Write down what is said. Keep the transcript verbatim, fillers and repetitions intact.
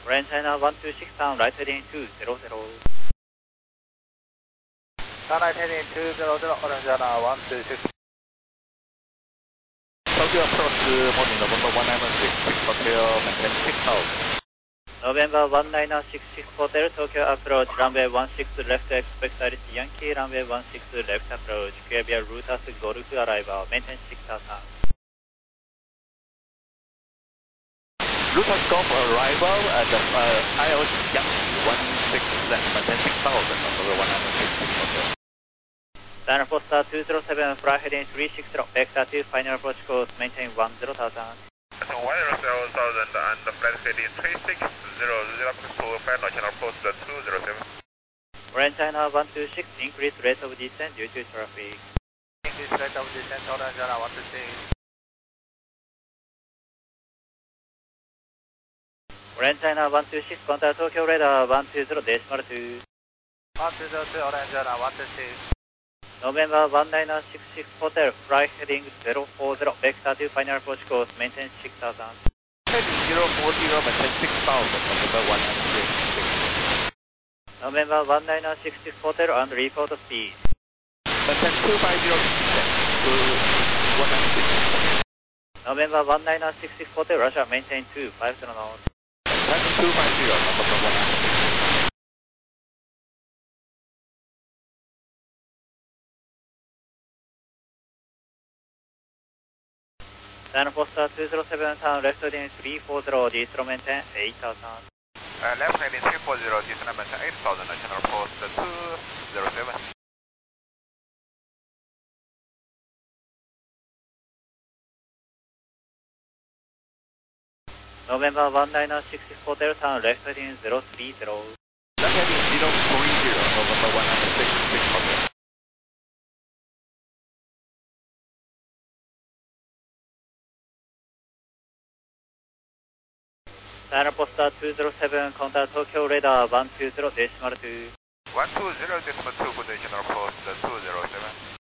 Orange China one two six down, right heading two zero zero. Down right heading two zero zero, Orange China one two six. Tokyo approach morning November one nine six six Hotel, maintain six thousand. November one nine six six Hotel, Tokyo approach, runway one six left, expect Iris Yankee, runway one six left approach, clear via Rutas Golf arrival, maintain six thousand. Rutas Golf arrival at the uh, Iris Yankee one six left, maintain six thousand, November one nine six six Hotel. Final Foster two zero seven, fly heading three six zero, vector two, final approach course, maintain one zero thousand. one zero thousand and the flight heading three six zero zero to final channel post two zero seven. Orange China one two six, increase rate of descent due to traffic. Increase rate of descent, Orange China one two six. Orange China one two six, contact Tokyo radar one two zero decimal two. one two zero two, Orange China one two six. November one nine six six Hotel, fly heading zero four zero, vector two, final approach course, maintain six thousand. Heading zero four zero, maintain six thousand, November one nine six six. November one nine six six Hotel and report speed. Maintain two five zero descent to one nine six six. November one nine six six Hotel, Russia, maintain two five zero knots. Maintain two five zero, November one nine six six. China Foster two zero seven, turn left heading three four zero, distro maintain eight thousand. Uh, left heading three four zero, descent maintain eight thousand, channel post two zero seven. November one nine six six Hotel, turn left heading zero three zero. Left heading zero three zero, November one nine six six Hotel. China Foster two zero seven, contact Tokyo radar one two zero decimal two. one two zero decimal two, good channel post two zero seven.